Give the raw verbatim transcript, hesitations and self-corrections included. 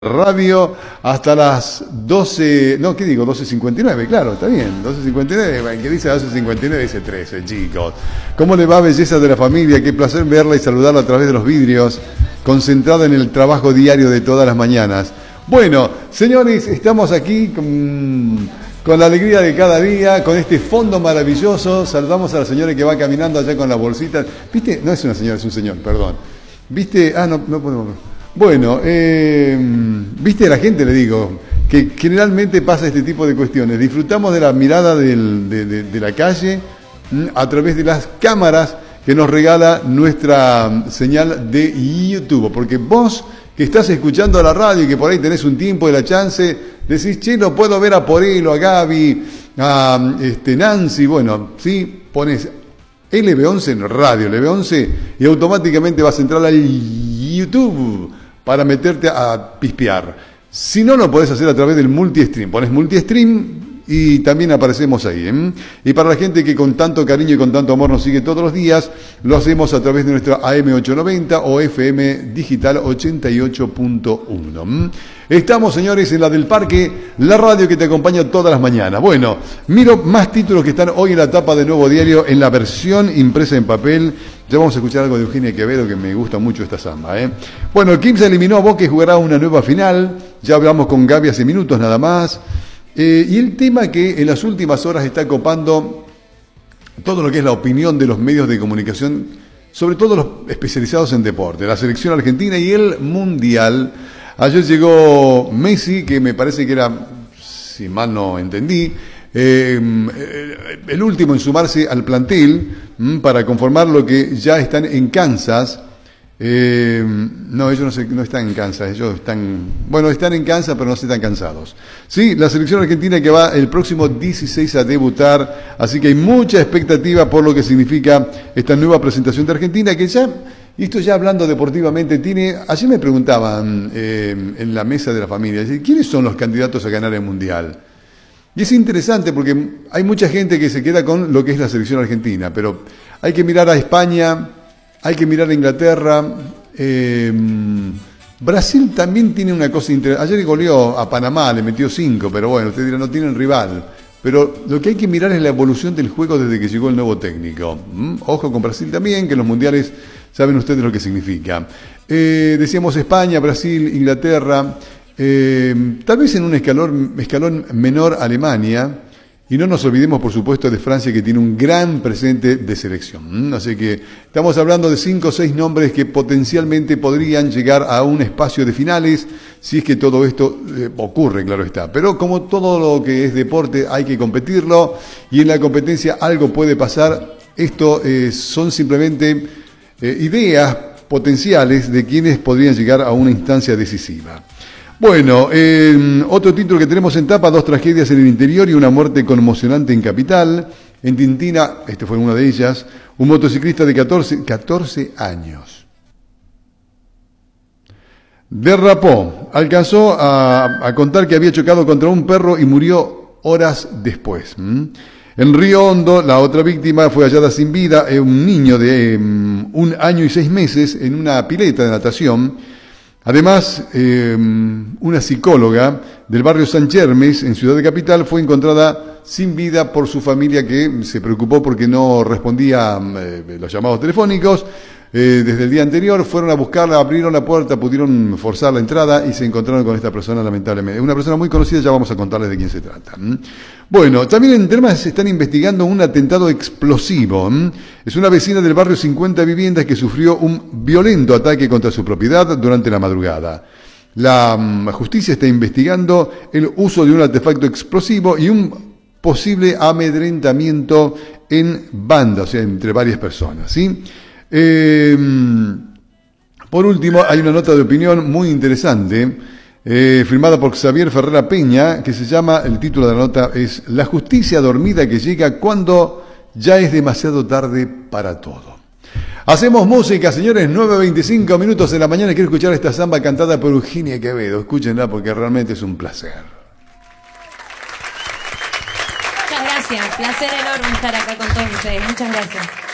Radio hasta las doce, no, ¿qué digo? doce cincuenta y nueve, claro, está bien, doce cincuenta y nueve, ¿qué dice doce cincuenta y nueve? Dice trece, chicos. ¿Cómo le va, belleza de la familia? Qué placer verla y saludarla a través de los vidrios, concentrada en el trabajo diario de todas las mañanas. Bueno, señores, estamos aquí con, con la alegría de cada día, con este fondo maravilloso. Saludamos a la señora que va caminando allá con la bolsita. ¿Viste? No es una señora, es un señor, perdón. ¿Viste? Ah, no, no podemos... Bueno, eh, viste, la gente, le digo, que generalmente pasa este tipo de cuestiones. Disfrutamos de la mirada del, de, de, de la calle a través de las cámaras que nos regala nuestra señal de YouTube. Porque vos que estás escuchando la radio y que por ahí tenés un tiempo y la chance, decís, che, no puedo ver a Porelo, a Gaby, a este, Nancy. Bueno, sí, pones L B once en radio, L B once, y automáticamente vas a entrar al YouTube para meterte a pispear. Si no, lo podés hacer a través del multistream. Pones multistream y también aparecemos ahí, ¿eh? Y para la gente que con tanto cariño y con tanto amor nos sigue todos los días, lo hacemos a través de nuestra A M ochocientos noventa o F M Digital ochenta y ocho punto uno. Estamos, señores, en la del Parque, la radio que te acompaña todas las mañanas. Bueno, miro más títulos que están hoy en la tapa de Nuevo Diario, en la versión impresa en papel. Ya vamos a escuchar algo de Eugenia Quevedo, que me gusta mucho esta samba, ¿eh? Bueno, Quimsa eliminó a Boca y jugará una nueva final. Ya hablamos con Gaby hace minutos nada más. Eh, y el tema que en las últimas horas está copando todo lo que es la opinión de los medios de comunicación, sobre todo los especializados en deporte, la selección argentina y el mundial. Ayer llegó Messi, que me parece que era, si mal no entendí, eh, el último en sumarse al plantel mm, para conformar lo que ya están en Kansas. Eh, no, ellos no, se, no están en Kansas, ellos están, bueno, están en Kansas, pero no se están cansados. Sí, la selección argentina que va el próximo dieciséis a debutar, así que hay mucha expectativa por lo que significa esta nueva presentación de Argentina, que ya, y esto ya hablando deportivamente, tiene, ayer me preguntaban eh, en la mesa de la familia, ¿quiénes son los candidatos a ganar el Mundial? Y es interesante porque hay mucha gente que se queda con lo que es la selección argentina, pero hay que mirar a España, hay que mirar a Inglaterra. eh, Brasil también tiene una cosa interesante. Ayer goleó a Panamá, le metió cinco, pero bueno, ustedes dirán, no tienen rival. Pero lo que hay que mirar es la evolución del juego desde que llegó el nuevo técnico. ¿Mm? Ojo con Brasil también, que en los mundiales saben ustedes lo que significa. Eh, decíamos España, Brasil, Inglaterra, eh, tal vez en un escalón, escalón menor Alemania. Y no nos olvidemos, por supuesto, de Francia, que tiene un gran presente de selección. Así que estamos hablando de cinco o seis nombres que potencialmente podrían llegar a un espacio de finales, si es que todo esto eh, ocurre, claro está. Pero como todo lo que es deporte, hay que competirlo, y en la competencia algo puede pasar. Esto eh, son simplemente eh, ideas potenciales de quienes podrían llegar a una instancia decisiva. Bueno, eh, otro título que tenemos en tapa, dos tragedias en el interior y una muerte conmocionante en Capital. En Tintina, este fue una de ellas, un motociclista de catorce, catorce años. Derrapó, alcanzó a, a contar que había chocado contra un perro y murió horas después. ¿Mm? En Río Hondo, la otra víctima fue hallada sin vida, eh, un niño de um, un año y seis meses en una pileta de natación. Además, eh, una psicóloga del barrio San Germes, en Ciudad de Capital, fue encontrada sin vida por su familia, que se preocupó porque no respondía eh, los llamados telefónicos. Eh, desde el día anterior fueron a buscarla, abrieron la puerta, pudieron forzar la entrada y se encontraron con esta persona, lamentablemente. Es una persona muy conocida, ya vamos a contarles de quién se trata. ¿Mm? Bueno, también en Termas se están investigando un atentado explosivo. ¿Mm? Es una vecina del barrio cincuenta Viviendas que sufrió un violento ataque contra su propiedad durante la madrugada. La um, justicia está investigando el uso de un artefacto explosivo y un posible amedrentamiento en banda, o sea, entre varias personas, ¿sí? Eh, por último, hay una nota de opinión muy interesante, eh, firmada por Xavier Ferrera Peña, que se llama, el título de la nota es La justicia dormida que llega cuando ya es demasiado tarde para todo. Hacemos música, señores, nueve veinticinco minutos de la mañana. Quiero escuchar esta samba cantada por Eugenia Quevedo. Escúchenla porque realmente es un placer. Muchas gracias, placer enorme estar acá con todos ustedes. Muchas gracias.